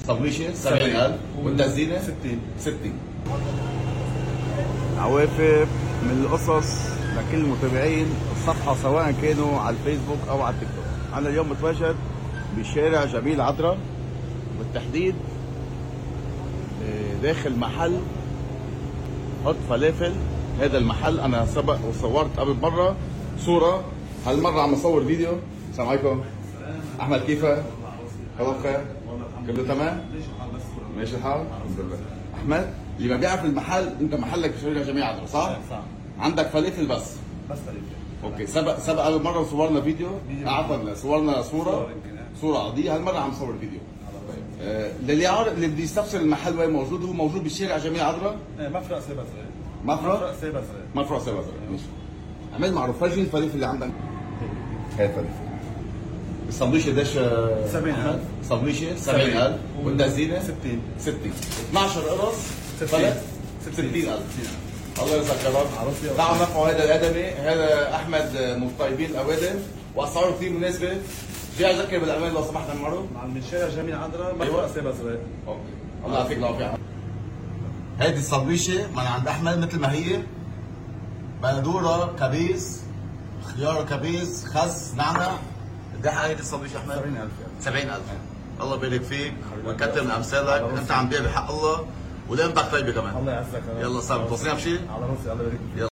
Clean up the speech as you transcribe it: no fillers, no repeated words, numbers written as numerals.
صبيشه 70000 والتزيينه 60. عوافر من القصص لكل المتابعين الصفحة سواء كانوا على الفيسبوك أو على التيك توك. أنا اليوم متواجد بشارع جميل عطرة، بالتحديد داخل محل حط فلافل. هذا المحل أنا سبق وصورت قبل مرة صورة، هالمرة عم أصور فيديو. السلام عليكم أحمد، كيفك؟ خلاص بخير؟ كله تمام؟ ماشي الحال؟ الحمد لله. أحمد، اللي ما بيعرف المحل، أنت محلك بشارع جميل عطرة صح؟ صح. عندك فلافل بس فلافل. اوكي. سبق قبل مره وصورنا فيديو، عفوا صورنا صوره عاديه. هالمره عم نصور فيديو. اللي بده يستفسر المحل وين موجود، هو موجود بالشارع جميل عذرا، مفرق سيبا صغير. مفرق سيبا صغير. ماشي. عمل معروف، فرجي الفلافل اللي عندك. هاي الفلافل. السندويشه قديش؟ 70000. سندويشه 70000 والتزيينه 60. 12 قرص فلت 60000. الله يرزقك يا رب. تعالوا نرفعوا هذا الادمي، هذا احمد من طيبين الاوادم واسعاره كثير مناسبه. في اذكر بالامان لو سمحت يا معروف. من شارع جميل عذرا، مفرق سيبا صغير. اوكي. الله يعطيك العافيه. هذه السندويشه من عند احمد مثل ما هي، بندوره كبيس، خيار كبيس، خس، نعنع. قد ايه هيدي السندويشه احمد؟ 70000. الله يبارك فيك ويكثر من امثالك، انت عم تبيع بحق الله ولقمتك طيبه كمان. الله يعزك. يلا صار توصينا بشيء؟ على راسي، الله يبارك فيك.